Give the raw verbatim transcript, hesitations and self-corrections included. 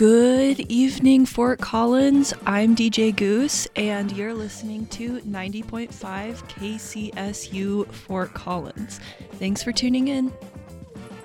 Good evening, Fort Collins. I'm D J Goose, and you're listening to ninety point five K C S U Fort Collins. Thanks for tuning in.